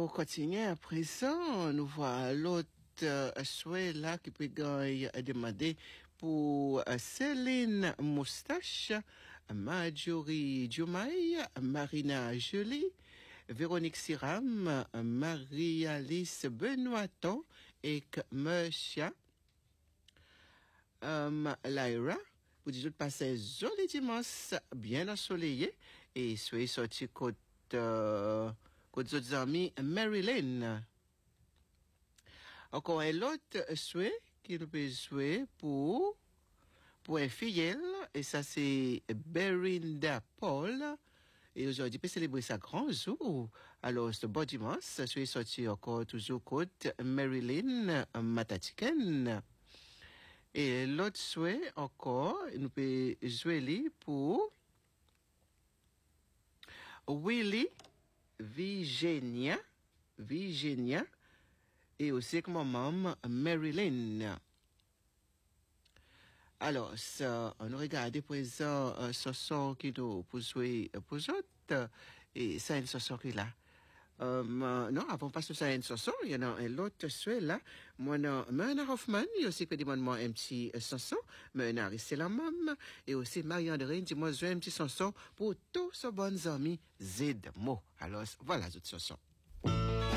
continuer à présent. Nous voit l'autre souhait là qui peut demander pour Céline Moustache, Marjorie Diomaye, Marina Jolie, Véronique Siram, Marie-Alice Benoîton et Mercia Lyra. Pour dire de passer joli dimanche bien ensoleillé et soyez sortis côté autres amis Marilyn. Encore un autre souhait qu'il peut souhaiter pour un filleul et ça c'est Berinda Paul et aujourd'hui peut célébrer sa grand jour. Alors ce bon dimanche soyez sortis encore toujours côté Marilyn Matatiken. Et l'autre souhait encore, nous pouvons jouer pour Willy, Virginia, et aussi que maman Marilyn. Alors, ça, on regarde présent ce son qui nous pour jouer pour autres, et ça, une chanson qui est là. Non, avant pas ça une chanson, il y en a un autre souhait là. Moi, non, Myrna Hoffman, il y a aussi que demande-moi un petit chanson. Myrna, c'est la maman. Et aussi Marie-André, dis-moi, j'ai un petit chanson pour tous ces bons amis Z Mo. Alors, voilà, cette chanson.